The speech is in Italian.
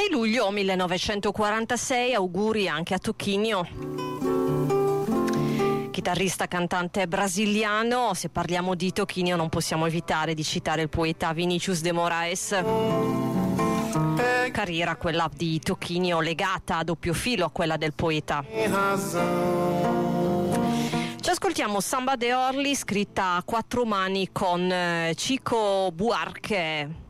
luglio 1946, auguri anche a Toquinho, chitarrista cantante brasiliano. Se parliamo di Toquinho non possiamo evitare di citare il poeta Vinícius de Moraes. Carriera quella di Toquinho legata a doppio filo a quella del poeta. Ci ascoltiamo Samba de Orly, scritta a quattro mani con Chico Buarque.